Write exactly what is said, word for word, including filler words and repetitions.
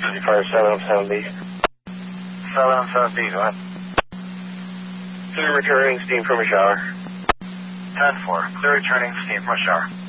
fifty-five, seven oh seven B. seven oh seven B, go ahead. Clear returning steam from a shower. ten four, clear returning steam from a shower.